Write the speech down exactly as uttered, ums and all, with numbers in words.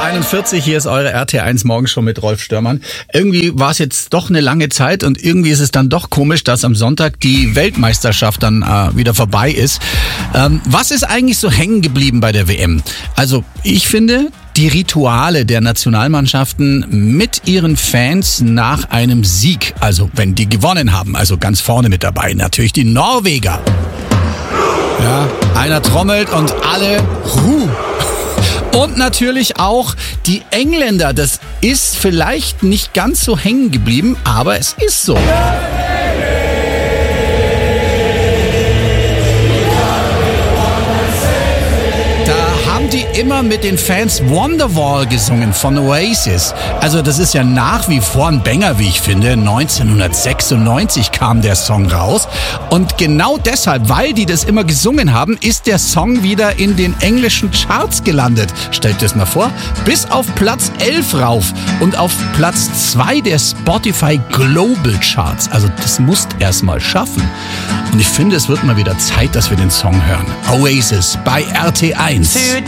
einundvierzig, hier ist eure R T eins Morgenshow mit Rolf Störmann. Irgendwie war es jetzt doch eine lange Zeit und irgendwie ist es dann doch komisch, dass am Sonntag die Weltmeisterschaft dann äh, wieder vorbei ist. Ähm, was ist eigentlich so hängen geblieben bei der W M? Also ich finde, die Rituale der Nationalmannschaften mit ihren Fans nach einem Sieg, also wenn die gewonnen haben, also ganz vorne mit dabei, natürlich die Norweger. Ja, einer trommelt und alle Ruh. Und natürlich auch die Engländer. Das ist vielleicht nicht ganz so hängen geblieben, aber es ist so. Die immer mit den Fans Wonderwall gesungen von Oasis. Also das ist ja nach wie vor ein Banger, wie ich finde. neunzehnhundertsechsundneunzig kam der Song raus. Und genau deshalb, weil die das immer gesungen haben, ist der Song wieder in den englischen Charts gelandet. Stellt das mal vor. Bis auf Platz elf rauf und auf Platz zwei der Spotify Global Charts. Also das musst erst mal schaffen. Und ich finde, es wird mal wieder Zeit, dass wir den Song hören. Oasis bei R T eins.